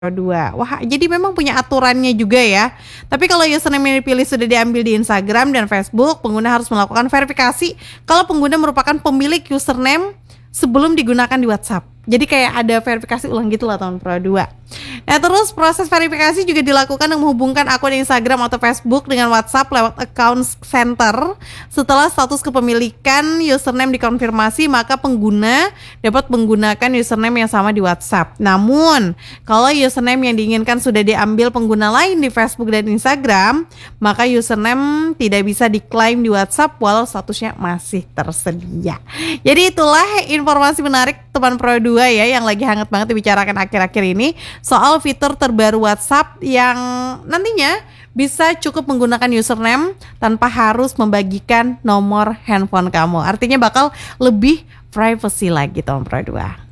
2. Wah, jadi memang punya aturannya juga ya. Tapi kalau username yang dipilih sudah diambil di Instagram dan Facebook, pengguna harus melakukan verifikasi kalau pengguna merupakan pemilik username sebelum digunakan di WhatsApp. Jadi kayak ada verifikasi ulang gitu lah teman Pro 2. Nah, terus proses verifikasi juga dilakukan dengan menghubungkan akun Instagram atau Facebook dengan WhatsApp lewat account center. Setelah status kepemilikan username dikonfirmasi, maka pengguna dapat menggunakan username yang sama di WhatsApp. Namun, kalau username yang diinginkan sudah diambil pengguna lain di Facebook dan Instagram, maka username tidak bisa diklaim di WhatsApp walau statusnya masih tersedia. Jadi itulah informasi menarik teman Pro 2 ya yang lagi hangat banget dibicarakan akhir-akhir ini soal fitur terbaru WhatsApp yang nantinya bisa cukup menggunakan username tanpa harus membagikan nomor handphone kamu. Artinya bakal lebih privacy lagi teman Pro 2.